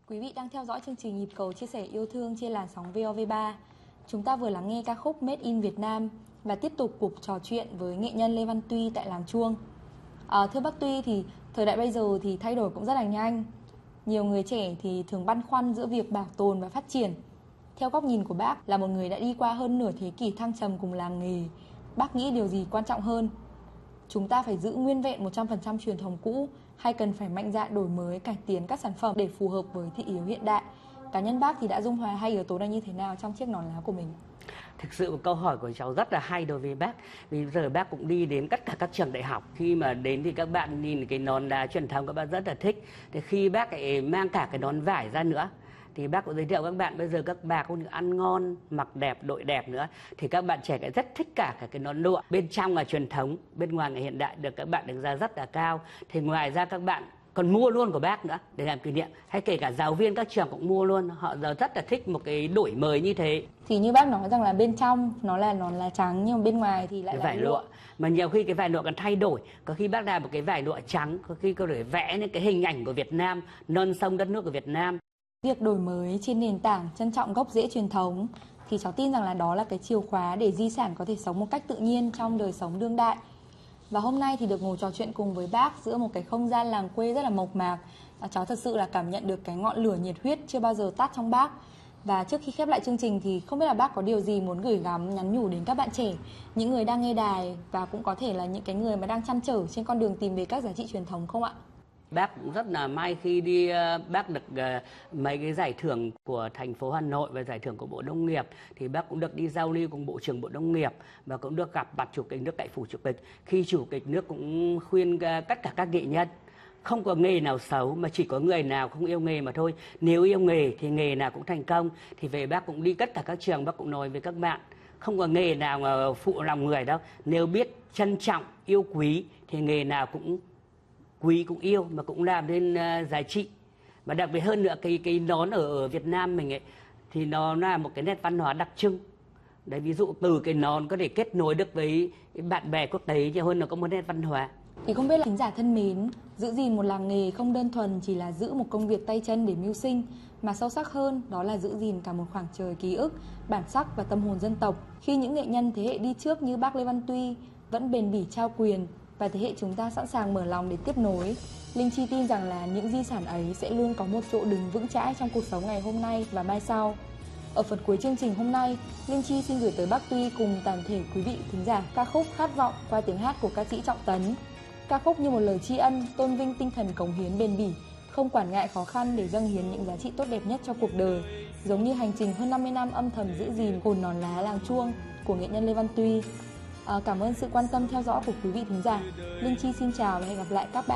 Quý vị đang theo dõi chương trình Nhịp cầu chia sẻ yêu thương trên làn sóng VOV3. Chúng ta vừa lắng nghe ca khúc Made in Việt Nam và tiếp tục cuộc trò chuyện với nghệ nhân Lê Văn Tuy tại làng Chuông. Thưa bác Tuy, thì thời đại bây giờ thì thay đổi cũng rất là nhanh. Nhiều người trẻ thì thường băn khoăn giữa việc bảo tồn và phát triển. Theo góc nhìn của bác là một người đã đi qua hơn nửa thế kỷ thăng trầm cùng làng nghề, bác nghĩ điều gì quan trọng hơn? Chúng ta phải giữ nguyên vẹn 100% truyền thống cũ hay cần phải mạnh dạn đổi mới, cải tiến các sản phẩm để phù hợp với thị hiếu hiện đại? Cá nhân bác thì đã dung hòa hai yếu tố này như thế nào trong chiếc nón lá của mình? Thực sự câu hỏi của cháu rất là hay đối với bác. Vì giờ bác cũng đi đến tất cả các trường đại học. Khi mà đến thì các bạn nhìn cái nón lá truyền thống các bạn rất là thích. Thì khi bác lại mang cả cái nón vải ra nữa thì bác cũng giới thiệu các bạn bây giờ các bà cũng ăn ngon, mặc đẹp, đội đẹp nữa. Thì các bạn trẻ lại rất thích cả cái nón lụa. Bên trong là truyền thống, bên ngoài là hiện đại, được các bạn đánh giá rất là cao. Thì ngoài ra các bạn còn mua luôn của bác nữa để làm kỷ niệm. Hay kể cả giáo viên các trường cũng mua luôn. Họ giờ rất là thích một cái đổi mới như thế. Thì như bác nói rằng là bên trong nó là nón lá trắng nhưng mà bên ngoài thì lại cái là vải lụa. Mà nhiều khi cái vải lụa còn thay đổi. Có khi bác làm một cái vải lụa trắng, có khi có thể vẽ những cái hình ảnh của Việt Nam, non sông đất nước của Việt Nam. Việc đổi mới trên nền tảng trân trọng gốc rễ truyền thống thì cháu tin rằng là đó là cái chìa khóa để di sản có thể sống một cách tự nhiên trong đời sống đương đại. Và hôm nay thì được ngồi trò chuyện cùng với bác giữa một cái không gian làng quê rất là mộc mạc. Cháu thật sự là cảm nhận được cái ngọn lửa nhiệt huyết chưa bao giờ tắt trong bác. Và trước khi khép lại chương trình thì không biết là bác có điều gì muốn gửi gắm, nhắn nhủ đến các bạn trẻ, những người đang nghe đài và cũng có thể là những cái người mà đang trăn trở trên con đường tìm về các giá trị truyền thống không ạ? Bác cũng rất là may khi đi bác được mấy cái giải thưởng của thành phố Hà Nội và giải thưởng của Bộ Nông nghiệp. Thì bác cũng được đi giao lưu cùng Bộ trưởng Bộ Nông nghiệp và cũng được gặp mặt Chủ tịch nước tại phủ Chủ tịch. Khi Chủ tịch nước cũng khuyên tất cả các nghệ nhân không có nghề nào xấu mà chỉ có người nào không yêu nghề mà thôi. Nếu yêu nghề thì nghề nào cũng thành công. Thì về bác cũng đi tất cả các trường, bác cũng nói với các bạn không có nghề nào mà phụ lòng người đâu. Nếu biết trân trọng, yêu quý thì nghề nào cũng quý, cũng yêu mà cũng làm nên giá trị. Và đặc biệt hơn nữa cái nón ở Việt Nam mình ấy thì nó là một cái nét văn hóa đặc trưng. Đấy, ví dụ từ cái nón có thể kết nối được với bạn bè quốc tế nhiều hơn, nó có một nét văn hóa. Thì không biết là khán giả thân mến, giữ gìn một làng nghề không đơn thuần chỉ là giữ một công việc tay chân để mưu sinh, mà sâu sắc hơn đó là giữ gìn cả một khoảng trời ký ức, bản sắc và tâm hồn dân tộc. Khi những nghệ nhân thế hệ đi trước như bác Lê Văn Tuy vẫn bền bỉ trao quyền và thế hệ chúng ta sẵn sàng mở lòng để tiếp nối, Linh Chi tin rằng là những di sản ấy sẽ luôn có một chỗ đứng vững chãi trong cuộc sống ngày hôm nay và mai sau. Ở phần cuối chương trình hôm nay, Linh Chi xin gửi tới bác Tuy cùng toàn thể quý vị thính giả ca khúc Khát vọng qua tiếng hát của ca sĩ Trọng Tấn. Ca khúc như một lời tri ân, tôn vinh tinh thần cống hiến bền bỉ, không quản ngại khó khăn để dâng hiến những giá trị tốt đẹp nhất cho cuộc đời, giống như hành trình hơn 50 năm âm thầm giữ gìn hồn nón lá làng Chuông của nghệ nhân Lê Văn Tuy. Cảm ơn sự quan tâm theo dõi của quý vị thính giả. Linh Chi xin chào và hẹn gặp lại các bạn.